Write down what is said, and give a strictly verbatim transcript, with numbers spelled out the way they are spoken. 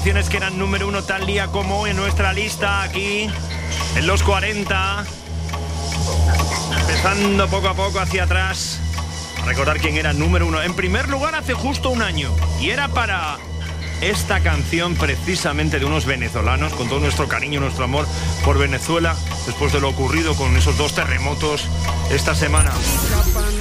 canciones que eran número uno tal día como hoy en nuestra lista aquí en los cuarenta. Empezando poco a poco hacia atrás. A recordar quién era número uno. En primer lugar hace justo un año. Y era para esta canción precisamente de unos venezolanos, con todo nuestro cariño y nuestro amor por Venezuela, después de lo ocurrido con esos dos terremotos esta semana.